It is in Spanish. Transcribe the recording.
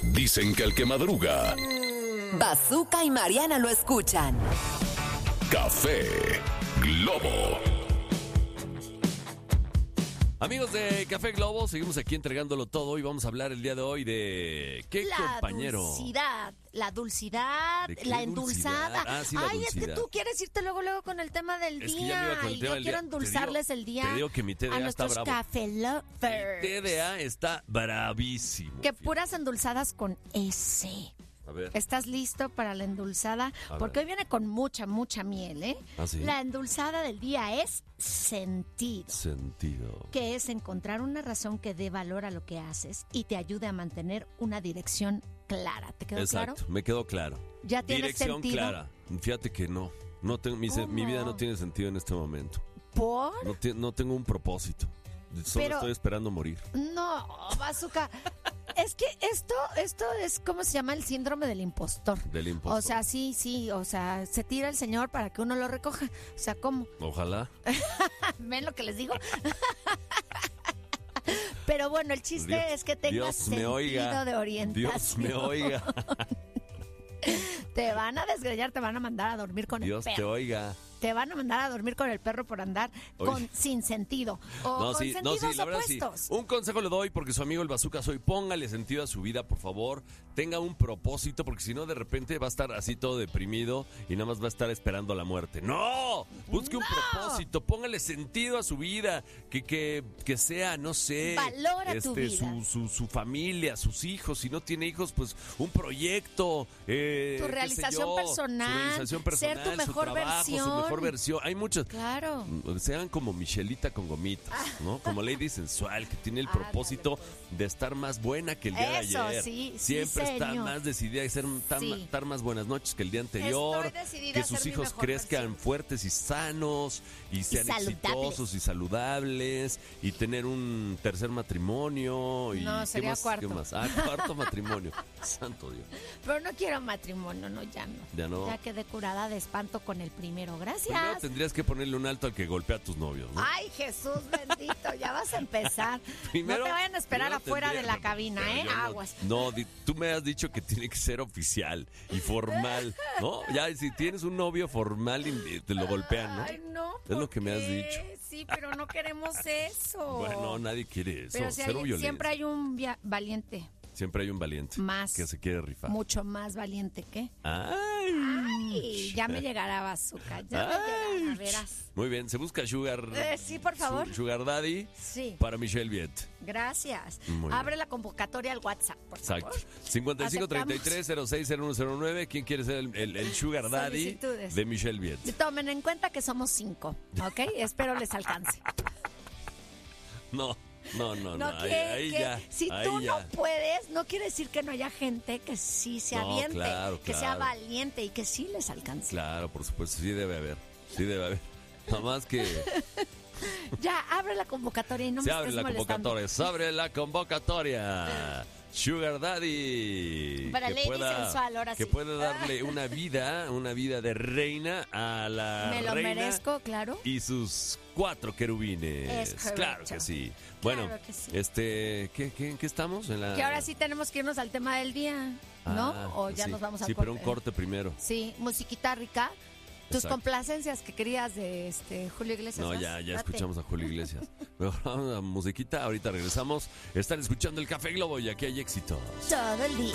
Dicen que el que madruga, Bazooka y Mariana lo escuchan. Café Globo. Amigos de Café Globo, seguimos aquí entregándolo todo y vamos a hablar el día de hoy de... ¿Qué, compañero? La dulcidad, ¿De qué la endulzada. dulcidad? Sí, la Ay, dulcidad. es que tú quieres irte luego con el tema del Es que ya me día. iba con el Y tema yo del quiero día. endulzarles el día Te digo que mi TDA a está nuestros bravo. café lovers. TDA está bravísimo. Que puras endulzadas con S. A ver. ¿Estás listo para la endulzada? A Porque ver. hoy viene con mucha miel, ¿eh? ¿Ah, sí? La endulzada del día es sentido. Sentido. Que es encontrar una razón que dé valor a lo que haces y te ayude a mantener una dirección clara. ¿Te quedó Exacto, claro? me quedó claro. ¿Ya tienes Dirección sentido? clara. Fíjate que no. Mi vida no tiene sentido en este momento. ¿Por? No tengo un propósito. Solo Pero- estoy esperando morir. No, Bazooka. Es que esto es como se llama el síndrome del impostor. Del impostor. O sea, sí, o sea, se tira el señor para que uno lo recoja. O sea, ¿cómo? Ojalá. ¿Ven lo que les digo? Pero bueno, el chiste es que tengas Dios me sentido oiga. de orientación. Dios me oiga. Te van a desgreñar, te van a mandar a dormir con Dios el te perro. oiga. Te van a mandar a dormir con el perro por andar Oye. sin sentido. O No, con sí, sentidos la verdad sí. opuestos. Un consejo le doy porque su amigo el Bazooka soy. Póngale sentido a su vida, por favor. Tenga un propósito porque si no de repente va a estar así todo deprimido y nada más va a estar esperando la muerte. ¡No! Busque un propósito, póngale sentido a su vida. Que sea, no sé. Valora tu vida. Su familia, sus hijos. Si no tiene hijos, pues un proyecto. Tu realización personal, ser tu su mejor trabajo, su versión. mejor versión. Hay muchos. Claro. Sean como Michelita con gomitas, ¿no? Como Lady Sensual, que tiene el propósito de estar más buena que el día Eso, de ayer. sí, Siempre sí, está señor. más decidida a Sí. estar más buenas noches que el día anterior. Estoy decidida Que a ser sus mi hijos mejor crezcan versión. fuertes y sanos y sean saludables. exitosos y saludables y tener un tercer matrimonio. Y No, ¿qué sería más? cuarto. ¿Qué más? Cuarto matrimonio. Santo Dios. Pero no quiero matrimonio, no, ya no. Ya no. Ya quedé curada de espanto con el primero. Gracias. Primero tendrías que ponerle un alto al que golpea a tus novios, ¿no? Ay, Jesús bendito, ya vas a empezar. Primero- no te vayan a esperar primero afuera de tendría- la cabina, pero ¿eh? yo no- Aguas. No, tú me has dicho que tiene que ser oficial y formal, ¿no? Ya, si tienes un novio formal, te lo golpean, ¿no? Ay, no. Es lo que me has ¿por qué? dicho. Sí, pero no queremos eso. Bueno, nadie quiere eso. Pero si Cero violencia. siempre hay un valiente, Siempre hay un valiente Más. que se quiere rifar. mucho más valiente que. Ay. Ay, ya me llegará Bazooka, ya me llegará, verás. Muy bien, se busca Sugar. Sí, por favor. Sugar Daddy Sí, para Michelle Viet. gracias. Muy bien. Abre la convocatoria al WhatsApp, por Exacto. favor. 5533-060109. ¿Quién quiere ser el Sugar Daddy Solicitudes. de Michelle Viet? Tomen en cuenta que somos 5, ¿ok? Espero les alcance. No. Ahí que ya. si ahí tú ya. no puedes, no quiere decir que no haya gente que sí se No, aviente, claro, que sea claro. valiente y que sí les alcance. Claro, por supuesto, sí debe haber. Nada más que Ya, abre la convocatoria y no se me abre estés la molestando. convocatoria. Se abre la convocatoria. Sugar Daddy. Para Lady Sensual, ahora que sí. pueda darle una vida de reina a la Me lo reina merezco, claro. y sus 4 querubines. Es correcto. Claro que sí. Bueno, Claro que sí. ¿qué estamos? En la... Que ahora sí tenemos que irnos al tema del día, ¿no? Ah, O ya sí. nos vamos al Sí, pero un corte primero. Sí, musiquita rica. Tus Exacto. complacencias que querías de Julio Iglesias. No, ¿vas? ya Date. escuchamos a Julio Iglesias. Mejor vamos a musiquita, ahorita regresamos. Están escuchando el Café Globo y aquí hay éxitos. Todo el día.